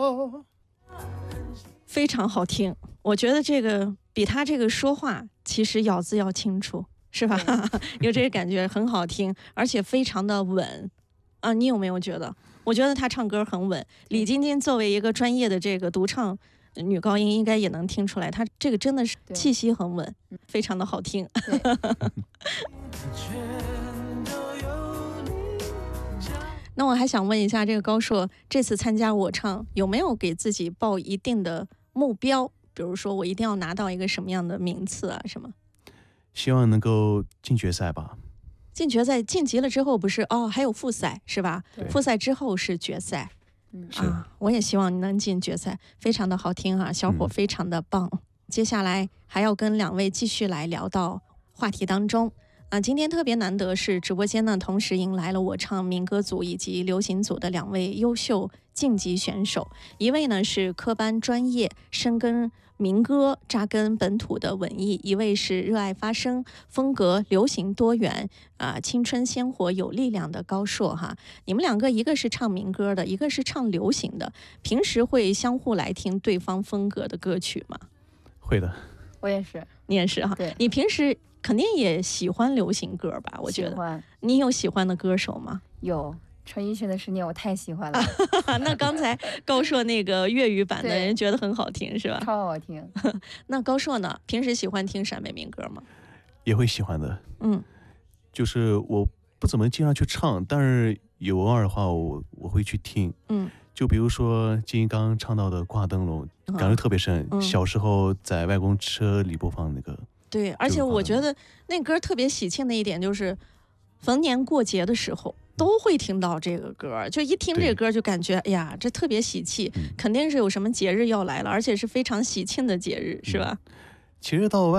我。 非常好听，我觉得这个比他这个说话其实咬字要清楚，是吧？有这个感觉，很好听，而且非常的稳啊！你有没有觉得？我觉得他唱歌很稳。李晶晶作为一个专业的这个独唱女高音，应该也能听出来，她这个真的是气息很稳，非常的好听。那我还想问一下，这个高硕这次参加我唱，有没有给自己报一定的目标？比如说，我一定要拿到一个什么样的名次啊？什么？ 希望能够进决赛吧。 进决赛，晋级了之后不是还有复赛是吧？复赛之后是决赛。我也希望你能进决赛，非常的好听啊，小伙非常的棒。接下来还要跟两位继续来聊到话题当中。今天特别难得是直播间呢，同时迎来了我唱民歌组以及流行组的两位优秀晋级选手，一位呢是科班专业深耕民歌扎根本土的文艺，一位是热爱发声风格流行多元青春鲜活有力量的高硕哈。你们两个一个是唱民歌的，一个是唱流行的，平时会相互来听对方风格的歌曲吗？ 会的。 我也是。 你也是哈？ 对。 你平时肯定也喜欢流行歌吧？我觉得。 喜欢。 你有喜欢的歌手吗？ 有，陈奕迅的《十年》我太喜欢了。 那刚才高硕那个粤语版的人觉得很好听是吧？ 超好听。 那高硕呢？平时喜欢听陕北民歌吗？ 也会喜欢的。就是我不怎么经常去唱，但是有偶尔的话我会去听。就比如说今天刚刚唱到的《挂灯笼》，感觉特别深。小时候在外公车里播放那个。对，而且我觉得那歌特别喜庆的一点就是，逢年过节的时候都会听到这个歌，就一听这个歌就感觉，哎呀，这特别喜气，肯定是有什么节日要来了，而且是非常喜庆的节日，是吧？其实到外